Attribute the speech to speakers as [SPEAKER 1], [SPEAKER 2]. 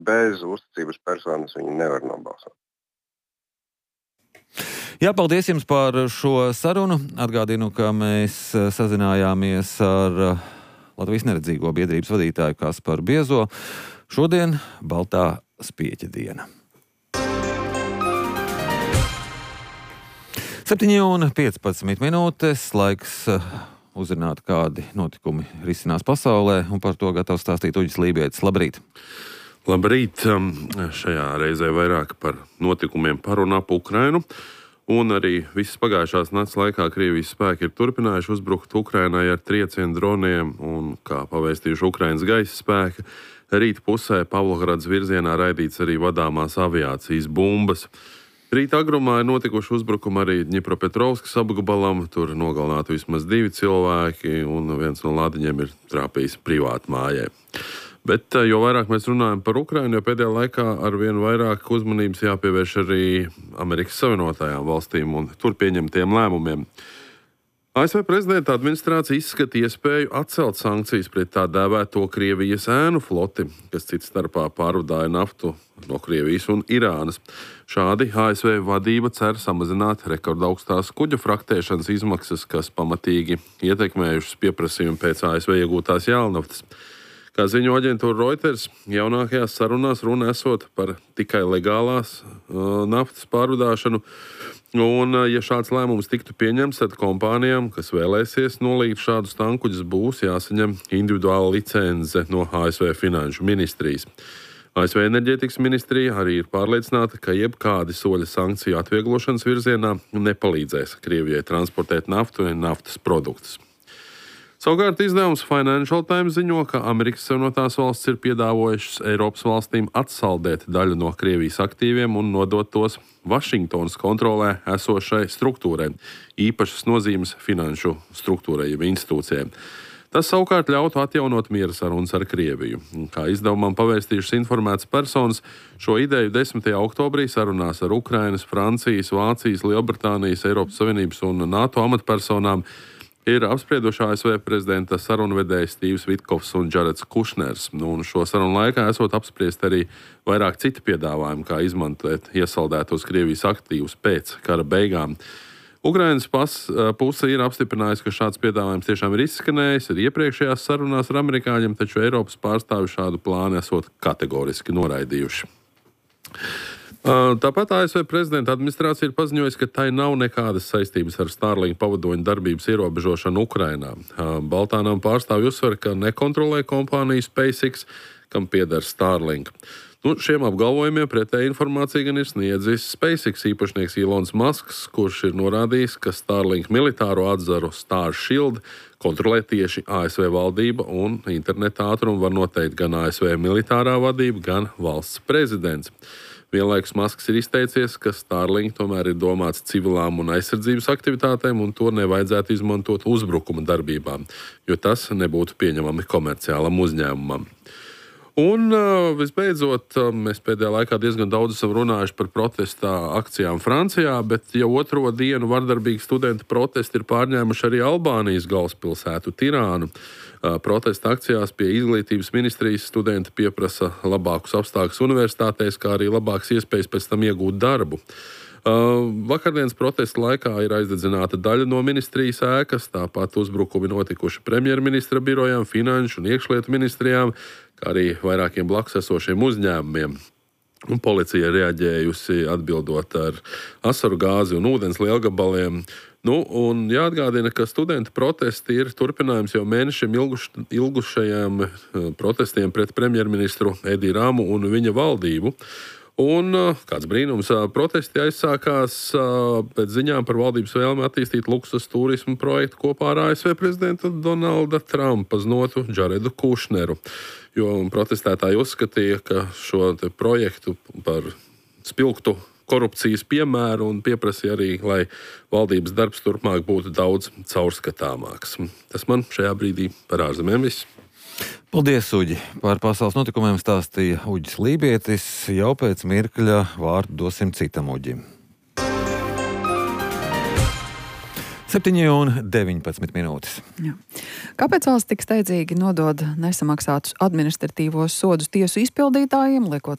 [SPEAKER 1] bez uzticības personas viņi nevar nobalsot.
[SPEAKER 2] Jā, paldies jums par šo sarunu. Atgādinu, ka mēs sazinājāmies ar Latvijas neredzīgo biedrības vadītāju Kasparu Biezo. Šodien Baltā spieķa diena. 7:15 laiks uzrunāt, kādi notikumi risinās pasaulē, un par to gatavs stāstīt Uģis Lībietis. Labrīt!
[SPEAKER 3] Labrīt! Šajā reizē vairāk par notikumiem par un ap Ukrainu. Un arī visas pagājušās nakts laikā Krievijas spēki ir turpinājuši uzbrukt Ukrainai ar triecienu droniem, un, kā pavēstījuši Ukrainas gaisa spēki, rīta pusē Pavlogradas virzienā raidīts arī vadāmās aviācijas bumbas. Rīta agrumā ir notikuši uzbrukumi arī Dņipropetrovskas apgabalam, tur nogalināti vismaz 2 cilvēki, un viens no lādiņiem ir trāpījis privāti mājai. Bet jo vairāk mēs runājam par Ukrainu, jo pēdējā laikā arvien vairāk uzmanības jāpievērš arī Amerikas Savienotajām valstīm un tur pieņemtiem lēmumiem. ASV prezidenta administrācija izskata iespēju atcelt sankcijas pret tā dēvēto Krievijas ēnu floti, kas cits starpā pārvadāja naftu no Krievijas un Irānas. Šādi ASV vadība cer samazināt rekordaugstās kuģu fraktēšanas izmaksas, kas pamatīgi ietekmējušas pieprasījumu pēc ASV iegūtās jēlnaftas. Kā ziņo aģentūra Reuters, jaunākajās sarunās runa esot par tikai legālās naftas pārvadāšanu. Un, ja šāds lēmums tiktu pieņemts, tad kompānijām, kas vēlēsies nolīgt šādus tankuģus, būs jāsaņem individuāla licence no ASV finanšu ministrijas. ASV enerģētikas ministrija arī ir pārliecināta, ka jebkādi soļi sankciju atvieglošanas virzienā nepalīdzēs Krievijai transportēt naftu un naftas produktus. Savukārt izdevums Financial Times ziņo, ka Amerikas Savienotās valsts ir piedāvojušas Eiropas valstīm atsaldēt daļu no Krievijas aktīviem un nodot tos Vašingtonas kontrolē esošai struktūrai, īpašas nozīmes finanšu struktūrai, jeb institūcijai. Tas savukārt ļautu atjaunot miera sarunas ar Krieviju. Kā izdevumam pavēstījušas informētas personas, šo ideju 10. oktobrī sarunās ar Ukrainas, Francijas, Vācijas, Lielbritānijas, Eiropas Savienības un NATO amatpersonām ir apsprieduši ASV prezidenta sarunvedējs Stīvs Vitkovs un Džareds Kušners. Un šo sarunu laikā esot apspriest arī vairāk citi piedāvājumi, kā izmantot iesaldētos Krievijas aktīvus pēc kara beigām. Ukrainas puse ir apstiprinājusi, ka šāds piedāvājums tiešām ir izskanējis arī iepriekšējās sarunās ar amerikāņiem, taču Eiropas pārstāvi šādu plānu esot kategoriski noraidījuši. Tāpat ASV prezidenta administrācija ir paziņojusi, ka tai nav nekādas saistības ar Starlink pavadoņu darbības ierobežošanu Ukrainā. Baltānām pārstāvji uzsver, ka nekontrolē kompāniju SpaceX, kam pieder Starlink. Šiem apgalvojumiem pretēji informācija gan ir sniedzis SpaceX īpašnieks Ilons Masks, kurš ir norādījis, ka Starlink militāro atzaru Starshield kontrolē tieši ASV valdība un interneta ātrumu var noteikt gan ASV militārā vadība, gan valsts prezidents. Vienlaikus Masks ir izteicies, ka Starlink tomēr ir domāts civilām un aizsardzības aktivitātēm, un to nevajadzētu izmantot uzbrukuma darbībām, jo tas nebūtu pieņemami komerciālam uzņēmumam. Un visbeidzot, mēs pēdējā laikā diezgan daudz esam runājuši par protesta akcijām Francijā, bet jau otro dienu vardarbīgi studentu protesti ir pārņēmuši arī Albānijas galvaspilsētu Tirānu. Protesta akcijās pie izglītības ministrijas studenti pieprasa labākus apstākļus universitātēs, kā arī labākas iespējas pēc tam iegūt darbu. Vakardienas protesta laikā ir aizdedzināta daļa no ministrijas ēkas, tāpat uzbrukumi notikuši premjerministra birojām, finanšu un iekšlietu ministrijām, kā arī vairākiem blakus esošiem uzņēmumiem. Un policija reaģējusi atbildot ar asaru gāzi un ūdens lielgabaliem. Un jāatgādina, ka studentu protesti ir turpinājums jau mēnešiem ilgušajiem protestiem pret premjerministru Edi Ramu un viņa valdību. Un kāds brīnums, protesti aizsākās pēc ziņām par valdības vēlmi attīstīt luksus turismu projektu kopā ar ASV prezidenta Donalda Trumpa znotu Džaredu Kušneru. Jo protestētāji uzskatīja, ka šo projektu par spilgtu korupcijas piemēru un pieprasīja arī, lai valdības darbs turpmāk būtu daudz caurskatāmāks. Tas man šajā brīdī par ārzemēm viss.
[SPEAKER 2] Paldies, Uģi! Par pasaules notikumiem stāstīja Uģis Lībietis. Jau pēc mirkļa vārdu dosim citam Uģim. 7,19 minūtes.
[SPEAKER 4] Jā. Kāpēc valsts tik steidzīgi nodod nesamaksātus administratīvos sodus tiesu izpildītājiem, liekot